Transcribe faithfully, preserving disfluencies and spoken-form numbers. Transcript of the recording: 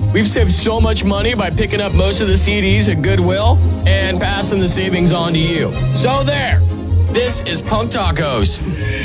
We've saved so much money by picking up most of the C Ds at Goodwill and passing the savings on to you. So there. This is Punk Tacos.